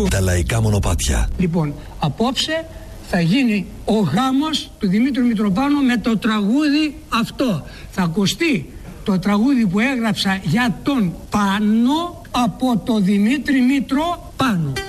του. Τα λαϊκά μονοπάτια. Λοιπόν, απόψε θα γίνει ο γάμος του Δημήτρου Μητροπάνου με το τραγούδι αυτό. Θα ακουστεί το τραγούδι που έγραψα για τον Πάνο από το Δημήτρη Μητροπάνο.